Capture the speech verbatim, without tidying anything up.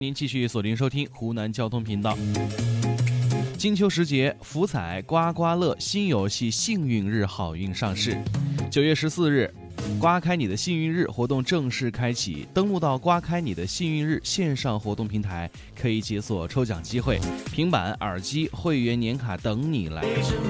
您继续锁定收听湖南交通频道。金秋时节，福彩刮刮乐新游戏幸运日好运上市。九月十四日，刮开你的幸运日活动正式开启，登录到刮开你的幸运日线上活动平台，可以解锁抽奖机会，平板、耳机、会员年卡等你来。